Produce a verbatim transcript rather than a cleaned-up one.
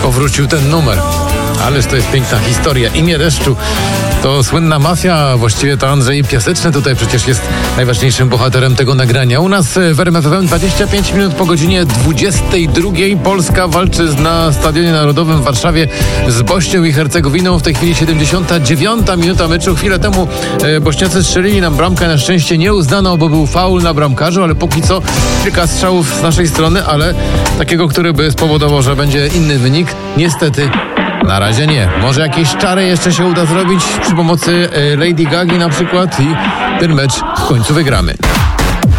powrócił ten numer. Ależ to jest piękna historia. Imię Deszczu to słynna mafia, właściwie to Andrzej Piaseczny tutaj przecież jest najważniejszym bohaterem tego nagrania. U nas w R M F F M dwadzieścia pięć minut po godzinie dwudziestej drugiej. Polska walczy na Stadionie Narodowym w Warszawie z Bośnią i Hercegowiną. W tej chwili siedemdziesiąta dziewiąta minuta meczu. Chwilę temu e, Bośniacy strzelili nam bramkę. Na szczęście nie uznano, bo był faul na bramkarzu, ale póki co kilka strzałów z naszej strony, ale takiego, który by spowodował, że będzie inny wynik, niestety na razie nie. Może jakieś czary jeszcze się uda zrobić przy pomocy Lady Gagi na przykład i ten mecz w końcu wygramy.